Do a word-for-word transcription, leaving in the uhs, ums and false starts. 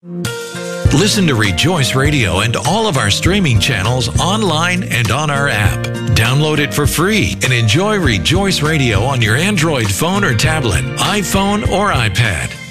Listen to Rejoice Radio and all of our streaming channels online and on our app. Download it for free and enjoy Rejoice Radio on your Android phone or tablet, iPhone or iPad.